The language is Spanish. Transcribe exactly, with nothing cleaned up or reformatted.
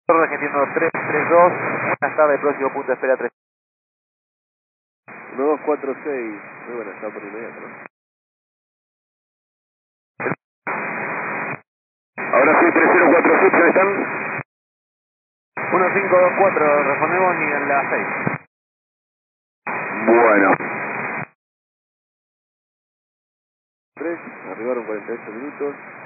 Argentino tres tres dos, buenas tardes, próximo punto de espera tres. uno dos cuatro seis, muy buena, está por inmediato, ¿no? Ahora sí, tres cero cuatro siete, ¿dónde están? uno cinco dos cuatro, respondemos ni en la seis. Bueno. tres, arribaron cuarenta y ocho minutos.